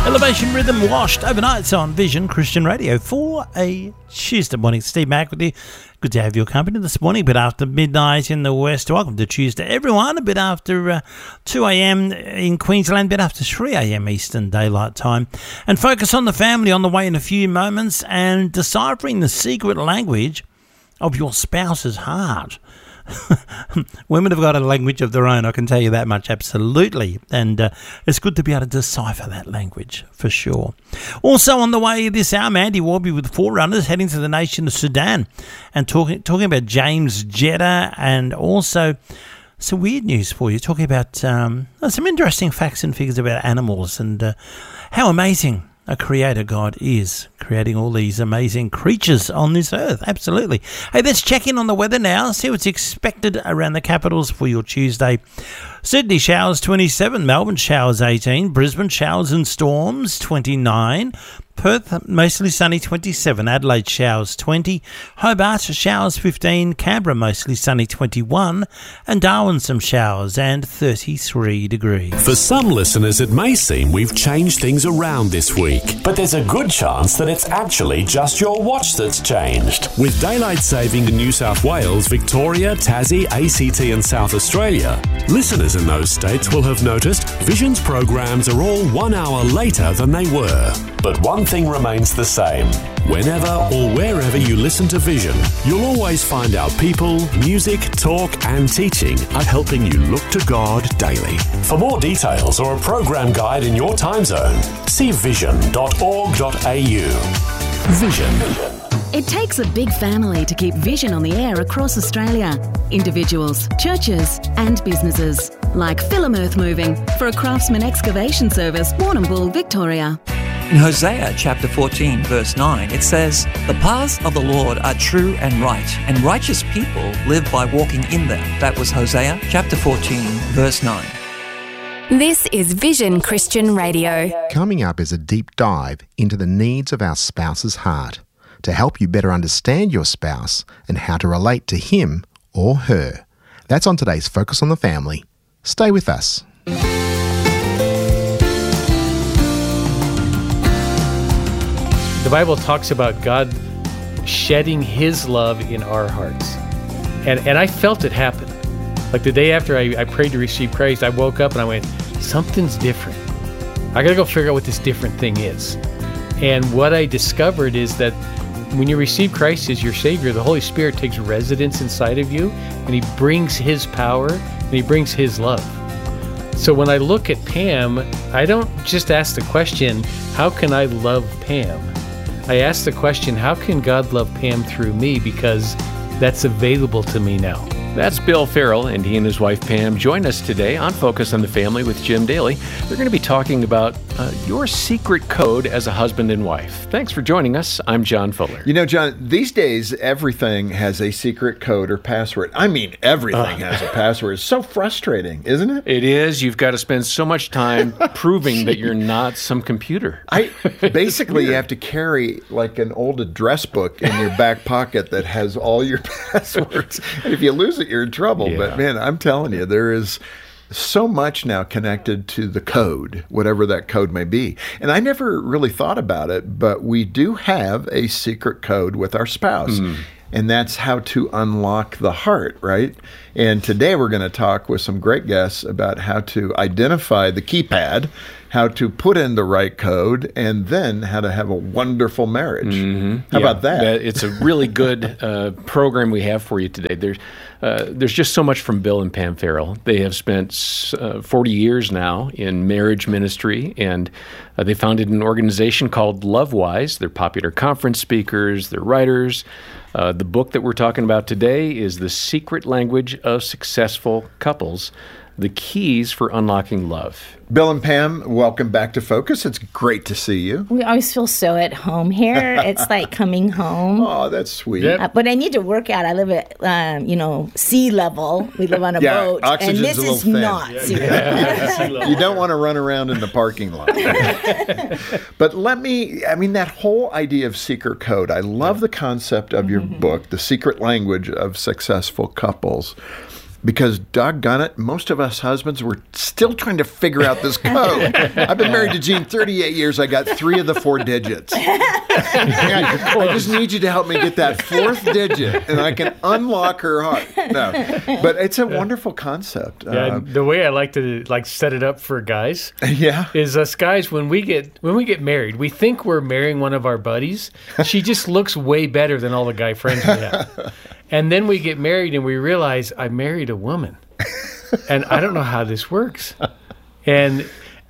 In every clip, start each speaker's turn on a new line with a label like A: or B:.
A: Elevation Rhythm washed overnight on Vision Christian Radio for a Tuesday morning. Steve Mack with you. Good to have your company this morning. A bit after midnight in the west. Welcome to Tuesday, everyone. A bit after 2 a.m. in Queensland, a bit after 3 a.m. Eastern Daylight Time. And focus on the family on the way in a few moments and deciphering the secret language of your spouse's heart. Women have got a language of their own, I can tell you that much, absolutely. And it's good to be able to decipher that language, for sure. Also on the way this hour, Mandy Warby with Forerunners heading to the nation of Sudan and talking about James Jetta, and also some weird news for you, talking about some interesting facts and figures about animals and how amazing a creator God is, creating all these amazing creatures on this earth. Absolutely. Hey, let's check in on the weather now, see what's expected around the capitals for your Tuesday. Sydney showers 27, Melbourne showers 18, Brisbane showers and storms 29, Perth mostly sunny 27, Adelaide showers 20, Hobart showers 15, Canberra mostly sunny 21, and Darwin some showers and 33 degrees.
B: For some listeners it may seem we've changed things around this week, but there's a good chance that it's actually just your watch that's changed. With daylight saving in New South Wales, Victoria, Tassie, ACT and South Australia, listeners in those states will have noticed Vision's programs are all 1 hour later than they were. But one thing remains the same. Whenever or wherever you listen to Vision, you'll always find our people, music, talk and teaching are helping you look to God daily. For more details or a program guide in your time zone, see vision.org.au. Vision.
C: It takes a big family to keep Vision on the air across Australia. Individuals, churches and businesses. Like Philomearth Moving for a Craftsman excavation service, Warrnambool, Victoria.
D: In Hosea chapter 14 verse 9 it says, "The paths of the Lord are true and right, and righteous people live by walking in them." That was Hosea chapter 14 verse 9.
E: This is Vision Christian Radio.
F: Coming up is a deep dive into the needs of our spouse's heart to help you better understand your spouse and how to relate to him or her. That's on today's Focus on the Family. Stay with us.
G: The Bible talks about God shedding His love in our hearts. And I felt it happen. Like the day after I prayed to receive Christ, I woke up and I went, something's different. I got to go figure out what this different thing is. And what I discovered is that when you receive Christ as your Savior, the Holy Spirit takes residence inside of you, and He brings His power, and He brings His love. So when I look at Pam, I don't just ask the question, how can I love Pam? I ask the question, how can God love Pam through me? Because that's available to me now.
H: That's Bill Farrell, and he and his wife Pam join us today on Focus on the Family with Jim Daly. They're going to be talking about your secret code as a husband and wife. Thanks for joining us. I'm John Fuller.
I: You know, John, these days everything has a secret code or password. I mean, everything has a password. It's so frustrating, isn't it?
H: It is. You've got to spend so much time proving that you're not some computer.
I: Basically, you have to carry like an old address book in your back pocket that has all your passwords. And if you lose it, you're in trouble. Yeah. But man, I'm telling you, there is so much now connected to the code, whatever that code may be. And I never really thought about it, but we do have a secret code with our spouse. And that's how to unlock the heart, right? And today we're going to talk with some great guests about how to identify the keypad, how to put in the right code, and then how to have a wonderful marriage. How about that?
H: It's a really good program we have for you today. There's just so much from Bill and Pam Farrell. They have spent 40 years now in marriage ministry, and they founded an organization called LoveWise. They're popular conference speakers, they're writers. The book that we're talking about today is The Secret Language of Successful Couples, The Keys for Unlocking Love.
I: Bill and Pam, welcome back to Focus. It's great to see you.
J: We always feel so at home here. It's like coming home.
I: Oh, that's sweet.
J: But I need to work out. I live at, sea level. We live on a boat.
I: Oxygen's
J: and this
I: a little
J: is
I: thin.
J: not sea
I: You don't want to run around in the parking lot. But that whole idea of secret code, I love the concept of your book, The Secret Language of Successful Couples. Because, doggone it, most of us husbands were still trying to figure out this code. I've been married to Jean 38 years. I got 3 of the 4 digits. I just need you to help me get that 4th digit, and I can unlock her heart. No, but it's a wonderful concept.
G: Yeah, the way I like to set it up for guys,
I: yeah,
G: is us guys when we get married, we think we're marrying one of our buddies. She just looks way better than all the guy friends we have. And then we get married and we realize I married a woman, and I don't know how this works. And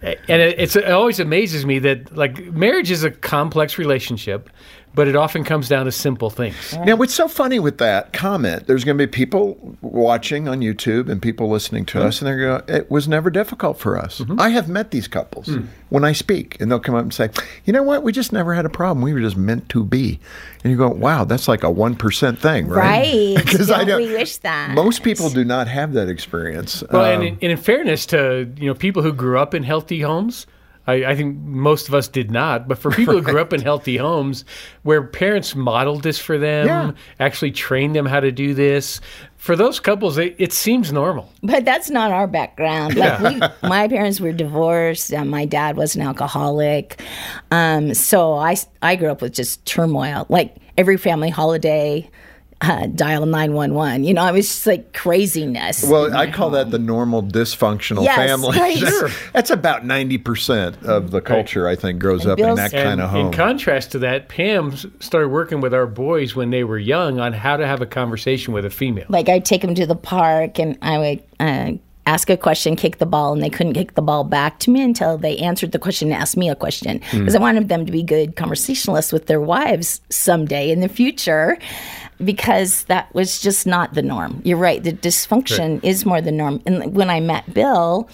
G: it always amazes me that marriage is a complex relationship, but it often comes down to simple things.
I: Now, what's so funny with that comment, there's going to be people watching on YouTube and people listening to us, and they're going, it was never difficult for us. I have met these couples when I speak, and they'll come up and say, you know what, we just never had a problem. We were just meant to be. And you go, wow, that's like a 1% thing, right?
J: Right. Because we wish that.
I: Most people do not have that experience.
G: Well, and in fairness to people who grew up in healthy homes, I think most of us did not, but for people who grew up in healthy homes where parents modeled this for them, actually trained them how to do this, for those couples, it seems normal.
J: But that's not our background. My parents were divorced. My dad was an alcoholic. So I grew up with just turmoil. Like every family holiday, dial 911. It was just like craziness.
I: Well, I call that the normal dysfunctional family.
J: Right.
I: Sure. That's about 90% of the culture, I think, grows up in that kind of home.
G: In contrast to that, Pam started working with our boys when they were young on how to have a conversation with a female.
J: Like I'd take them to the park and I would ask a question, kick the ball, and they couldn't kick the ball back to me until they answered the question and asked me a question. Because I wanted them to be good conversationalists with their wives someday in the future, because that was just not the norm. You're right. The dysfunction is more the norm. And when I met Bill,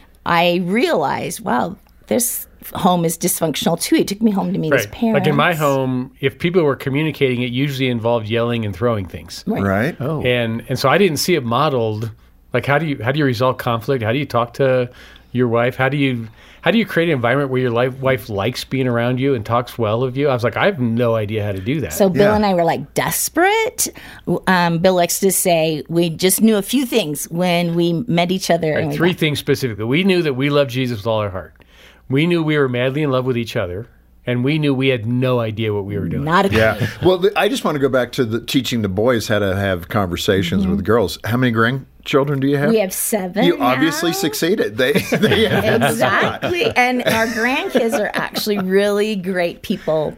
J: I realized, wow, this home is dysfunctional too. He took me home to meet his parents.
G: Like in my home, if people were communicating, it usually involved yelling and throwing things.
I: Right.
G: Oh. And so I didn't see it modeled. Like how do you resolve conflict? How do you talk to your wife? How do you create an environment where your wife likes being around you and talks well of you? I was like, I have no idea how to do that.
J: So Bill and I were like desperate. Bill likes to say we just knew a few things when we met each other.
G: Right, 3 things specifically. We knew that we loved Jesus with all our heart. We knew we were madly in love with each other. And we knew we had no idea what we were doing.
J: Not a clue.
I: Yeah. Well, I just want to go back to teaching the boys how to have conversations with girls. How many grandchildren do you have?
J: We have 7
I: You obviously succeeded. They have
J: exactly. And our grandkids are actually really great people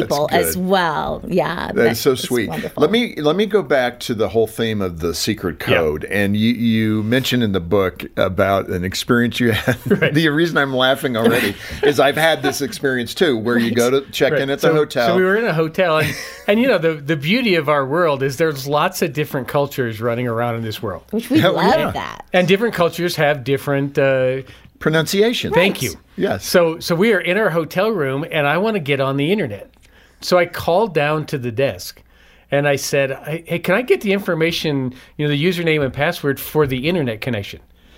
J: as well. Yeah.
I: That's so sweet.
J: Wonderful.
I: Let me go back to the whole theme of the secret code. Yeah. And you mentioned in the book about an experience you had. Right. The reason I'm laughing already is I've had this experience too, where you go to check in at the hotel.
G: So we were in a hotel, and the beauty of our world is there's lots of different cultures running around in this world.
J: Which we love that.
G: And different cultures have different
I: pronunciation.
G: Thank you.
I: Yes.
G: So we are in our hotel room, and I want to get on the internet. So I called down to the desk, and I said, "Hey, can I get the information, the username and password for the internet connection?"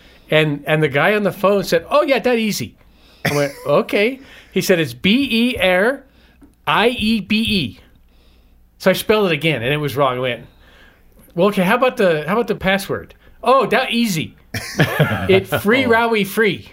G: And the guy on the phone said, "Oh yeah, that easy." I went, "Okay." He said, "It's BERIEBE." So I spelled it again, and it was wrong. I went, "Well, okay. How about the password?" "Oh, that easy. It's free Rowie free."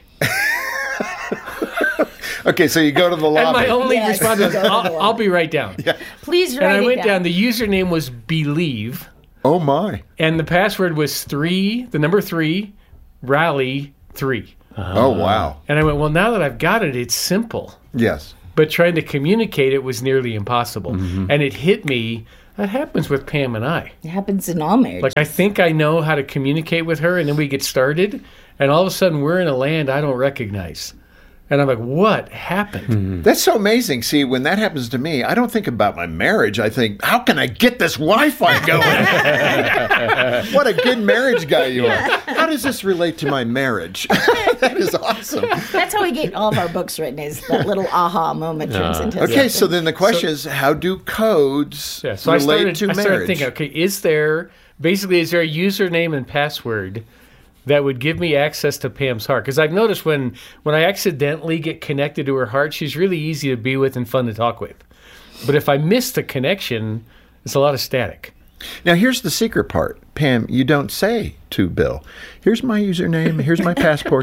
I: Okay, so you go to the lobby.
G: And my only response was, I'll be right down.
I: Yeah.
J: Please write it down.
G: And I went down. The username was Believe.
I: Oh, my.
G: And the password was 3, the number 3, Rally 3.
I: Oh, wow.
G: And I went, well, now that I've got it, it's simple.
I: Yes.
G: But trying to communicate it was nearly impossible.
I: Mm-hmm.
G: And it hit me. That happens with Pam and I.
J: It happens in all marriages.
G: Like, I think I know how to communicate with her, and then we get started, and all of a sudden we're in a land I don't recognize. And I'm like, what happened?
I: Mm-hmm. That's so amazing. See, when that happens to me, I don't think about my marriage. I think, how can I get this Wi-Fi going? What a good marriage guy you are. How does this relate to my marriage? That is awesome.
J: That's how we get all of our books written, is that little aha moment turns into
I: Okay, so then the question is, how do codes relate to marriage? I started
G: thinking, okay, is there a username and password that would give me access to Pam's heart? Because I've noticed when I accidentally get connected to her heart, she's really easy to be with and fun to talk with. But if I miss the connection, it's a lot of static.
I: Now, here's the secret part. Pam, you don't say to Bill, here's my username, here's my passport.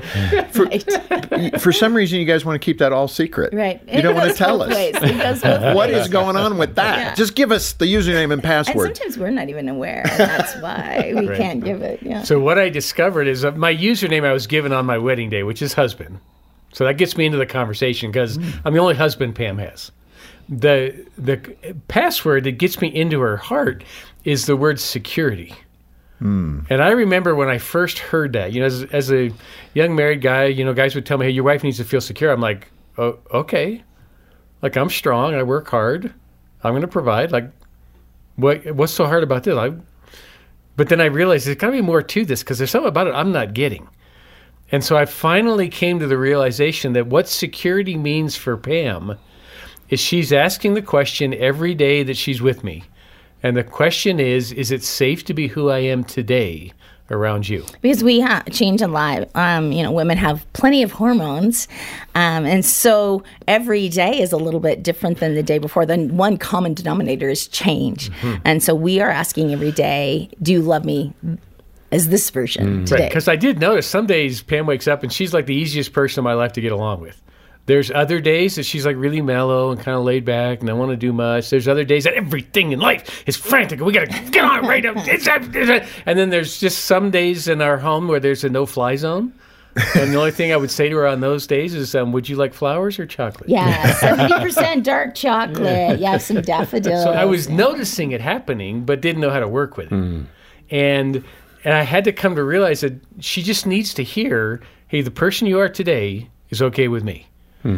I: For some reason, you guys want to keep that all secret.
J: Right.
I: You don't want to tell us. What is going on with that?
J: Yeah.
I: Just give us the username and password.
J: And sometimes we're not even aware. And that's why we can't give it. Yeah.
G: So what I discovered is my username I was given on my wedding day, which is husband. So that gets me into the conversation because I'm the only husband Pam has. The password that gets me into her heart is the word security. And I remember when I first heard that, as a young married guy, guys would tell me, hey, your wife needs to feel secure. I'm like, oh, okay. Like, I'm strong. I work hard. I'm going to provide. Like, what's so hard about this? But then I realized there's got to be more to this because there's something about it I'm not getting. And so I finally came to the realization that what security means for Pam is she's asking the question every day that she's with me. And the question is it safe to be who I am today around you? Because
J: we change a lot. Women have plenty of hormones. And so every day is a little bit different than the day before. Then one common denominator is change. Mm-hmm. And so we are asking every day, do you love me as this version today?
G: Because I did notice some days Pam wakes up and she's like the easiest person in my life to get along with. There's other days that she's like really mellow and kind of laid back and don't want to do much. There's other days that everything in life is frantic. We got to get on it right now. And then there's just some days in our home where there's a no-fly zone. And the only thing I would say to her on those days is, would you like flowers or chocolate?
J: Yeah, 70% dark chocolate. Yeah, some daffodils.
G: So I was noticing it happening, but didn't know how to work with it. And I had to come to realize that she just needs to hear, hey, the person you are today is okay with me.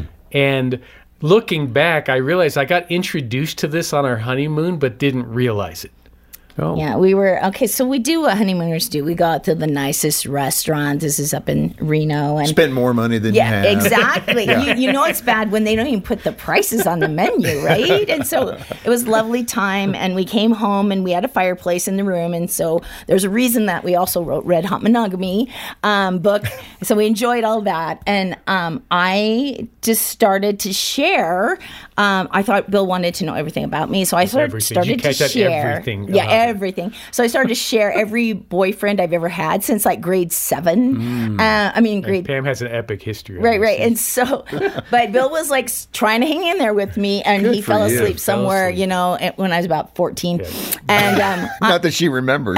G: And looking back, I realized I got introduced to this on our honeymoon, but didn't realize it.
J: Oh. Yeah, we were, so we do what honeymooners do. We go out to the nicest restaurant. This is up in Reno. And
I: spend more money than you have.
J: Exactly. Yeah. You know it's bad when they don't even put the prices on the menu, right? And so it was a lovely time, and we came home, and we had a fireplace in the room, and so there's a reason that we also wrote Red Hot Monogamy book. So we enjoyed all that, and I just started to share. I thought Bill wanted to know everything about me, so I started to share.
G: Everything.
J: Everything. So I started to share every boyfriend I've ever had since like grade 7.
G: Pam has an epic history.
J: Right. And so, but Bill was like trying to hang in there with me, and he fell asleep somewhere, when I was about 14. Yeah.
I: And not that she remembers.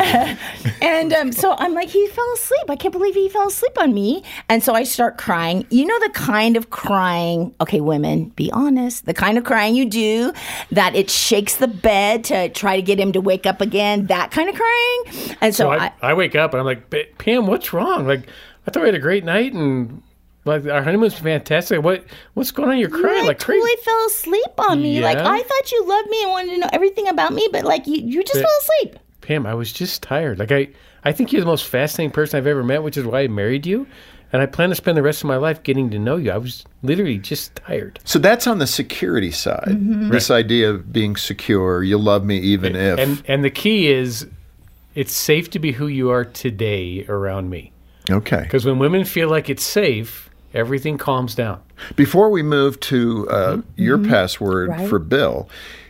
J: And so I'm like, he fell asleep. I can't believe he fell asleep on me. And so I start crying. You know the kind of crying, okay, women, be honest, the kind of crying you do that it shakes the bed to try to get him to wake up again, that kind of crying. And so
G: I wake up and I'm like, Pam, what's wrong? Like, I thought we had a great night and like our honeymoon's fantastic. What's going on? You're crying like crazy.
J: Totally fell asleep on me. Yeah. Like, I thought you loved me and wanted to know everything about me, but like you just fell asleep.
G: Pam, I was just tired. Like I think you're the most fascinating person I've ever met, which is why I married you. And I plan to spend the rest of my life getting to know you. I was literally just tired.
I: So that's on the security side. Mm-hmm. This idea of being secure, you'll love me even if.
G: And the key is it's safe to be who you are today around me.
I: Okay.
G: Because when women feel like it's safe, everything calms down.
I: Before we move to your password for Bill,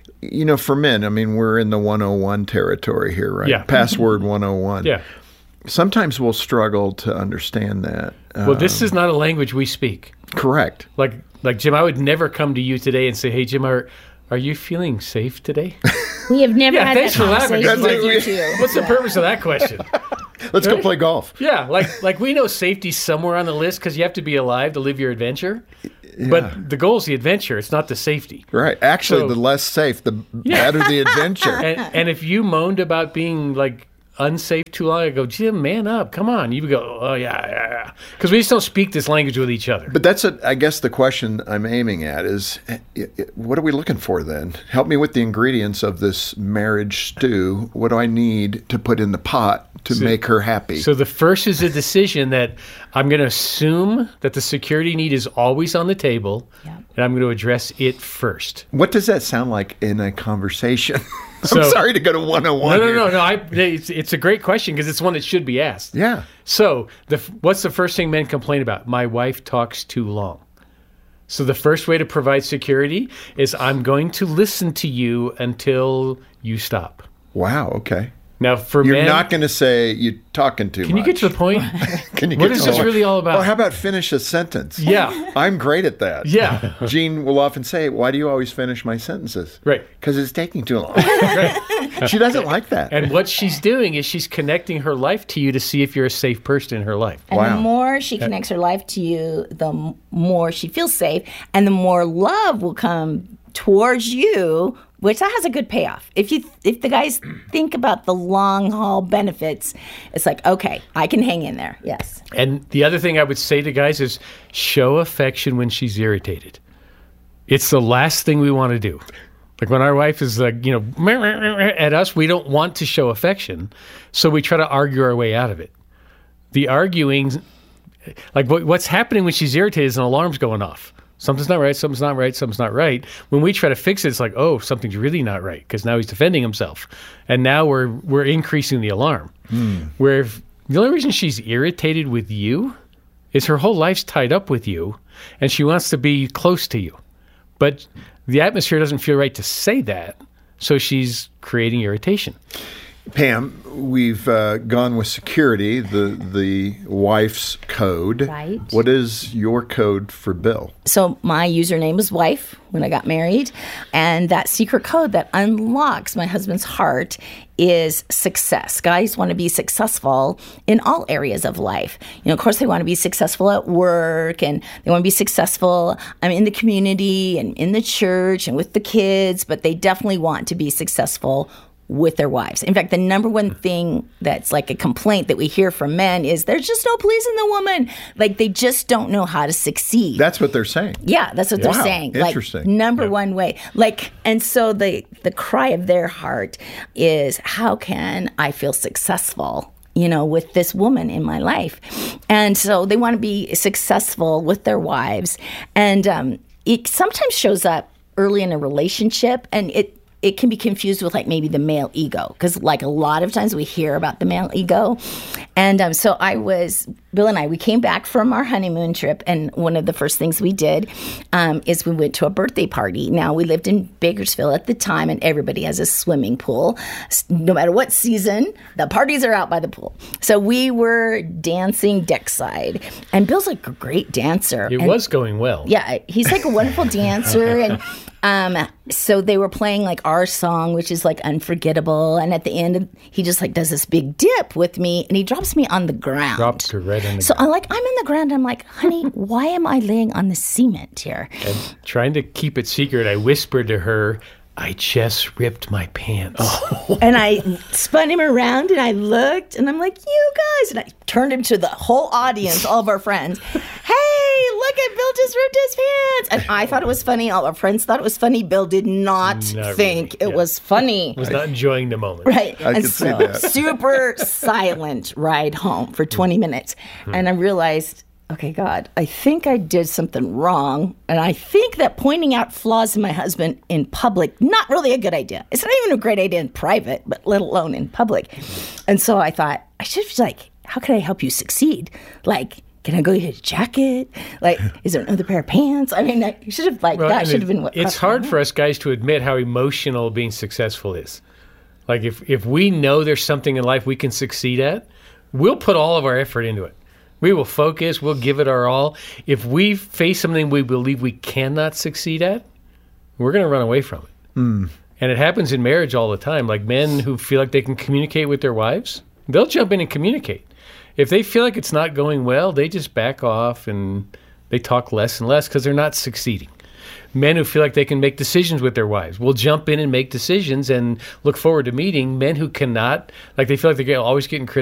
I: for men, we're in the 101 territory here, right?
G: Yeah.
I: Password 101.
G: Yeah.
I: Sometimes we'll struggle to understand that.
G: Well, this is not a language we speak.
I: Correct.
G: Like Jim, I would never come to you today and say, hey, Jim, are you feeling safe today?
J: We have never had that conversation with you two.
G: What's the purpose of that question?
I: Let's go play golf.
G: Yeah, like we know safety's somewhere on the list because you have to be alive to live your adventure. Yeah. But the goal is the adventure. It's not the safety.
I: Right. Actually, the less safe, the better the adventure.
G: And if you moaned about being like unsafe too long, I go, Jim, man up, come on. You would go, oh yeah, because we just don't speak this language with each other.
I: But that's I guess the question I'm aiming at is, what are we looking for then? Help me with the ingredients of this marriage stew. What do I need to put in the pot to make her happy?
G: So the first is a decision that I'm going to assume that the security need is always on the table, and I'm going to address it first.
I: What does that sound like in a conversation? I'm sorry to go to 101
G: No. It's a great question because it's one that should be asked.
I: Yeah.
G: So what's the first thing men complain about? My wife talks too long. So the first way to provide security is I'm going to listen to you until you stop.
I: Wow, okay.
G: Now, for
I: You're
G: men,
I: not going to say you're talking too much.
G: can you get to the point?
I: Can you
G: What
I: get
G: is
I: to the
G: this
I: point?
G: really all about?
I: Well, how about finish a sentence?
G: Yeah.
I: I'm great at that.
G: Yeah.
I: Jean will often say, why do you always finish my sentences?
G: Right.
I: Because it's taking too long.
G: Right.
I: She doesn't like that.
G: And what she's doing is she's connecting her life to you to see if you're a safe person in her life.
J: And the more she connects her life to you, the more she feels safe, and the more love will come towards you, which that has a good payoff. If the guys think about the long haul benefits, it's like, okay, I can hang in there. Yes.
G: And the other thing I would say to guys is show affection when she's irritated. It's the last thing we want to do. Like when our wife is like, at us, we don't want to show affection. So we try to argue our way out of it. The arguing, like what's happening when she's irritated is an alarm's going off. Something's not right, something's not right, something's not right. When we try to fix it, it's like, oh, something's really not right because now he's defending himself. And now we're increasing the alarm. Where if the only reason she's irritated with you is her whole life's tied up with you and she wants to be close to you. But the atmosphere doesn't feel right to say that, so she's creating irritation.
I: Pam, we've gone with security, the wife's code.
J: Right.
I: What is your code for Bill?
J: So my username was wife when I got married, and that secret code that unlocks my husband's heart is success. Guys want to be successful in all areas of life. Of course, they want to be successful at work, and they want to be successful in the community and in the church and with the kids, but they definitely want to be successful with their wives. In fact, the number one thing that's like a complaint that we hear from men is there's just no pleasing the woman. Like they just don't know how to succeed.
I: That's what they're saying.
J: Yeah, that's what they're saying.
I: Interesting.
J: Like number one way. And so the cry of their heart is, how can I feel successful, with this woman in my life? And so they want to be successful with their wives. And it sometimes shows up early in a relationship, and it can be confused with maybe the male ego, because a lot of times we hear about the male ego. And so Bill and I, we came back from our honeymoon trip, and one of the first things we did is we went to a birthday party. Now, we lived in Bakersfield at the time, and everybody has a swimming pool. No matter what season, the parties are out by the pool. So we were dancing deckside, and Bill's a great dancer.
G: It was going well.
J: Yeah, he's a wonderful dancer, and so they were playing our song, which is Unforgettable, and at the end he just does this big dip with me, and he drops me on the ground.
G: Dropped her right on the
J: so
G: ground.
J: I'm in the ground. I'm like, honey, why am I laying on the cement here?
G: And trying to keep it secret, I whispered to her, I just ripped my pants.
J: And I spun him around, and I looked, and I'm like, you guys. And I turned him to the whole audience, all of our friends. Hey, look at Bill just ripped his pants. And I thought it was funny. All our friends thought it was funny. Bill did not think it was funny.
G: Was not enjoying the moment.
J: Right.
I: I
J: and
I: could see that.
J: Super silent ride home for 20 minutes. And I realized, okay, God, I think I did something wrong. And I think that pointing out flaws in my husband in public, not really a good idea. It's not even a great idea in private, but let alone in public. And so I thought, I should be how can I help you succeed? Can I go get a jacket? Is there another pair of pants? I mean, I should have that should have been what.
G: It's hard for us guys to admit how emotional being successful is. If we know there's something in life we can succeed at, we'll put all of our effort into it. We will focus. We'll give it our all. If we face something we believe we cannot succeed at, we're going to run away from it. And it happens in marriage all the time. Men who feel like they can communicate with their wives, they'll jump in and communicate. If they feel like it's not going well, they just back off and they talk less and less because they're not succeeding. Men who feel like they can make decisions with their wives will jump in and make decisions and look forward to meeting. Men who cannot, they feel like they're always getting criticized.